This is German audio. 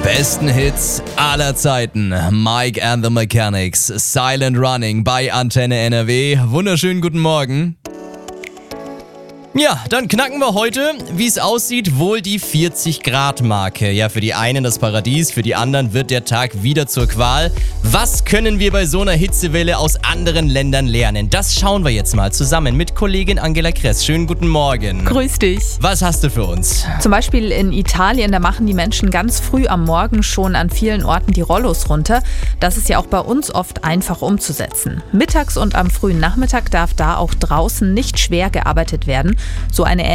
Besten Hits aller Zeiten. Mike and the Mechanics. Silent Running bei Antenne NRW. Wunderschönen guten Morgen. Ja, dann knacken wir heute, wie es aussieht, wohl die 40-Grad-Marke. Ja, für die einen das Paradies, für die anderen wird der Tag wieder zur Qual. Was können wir bei so einer Hitzewelle aus anderen Ländern lernen? Das schauen wir jetzt mal zusammen mit Kollegin Angela Kress. Schönen guten Morgen. Grüß dich. Was hast du für uns? Zum Beispiel in Italien, da machen die Menschen ganz früh am Morgen schon an vielen Orten die Rollos runter. Das ist ja auch bei uns oft einfach umzusetzen. Mittags und am frühen Nachmittag darf da auch draußen nicht schwer gearbeitet werden. So eine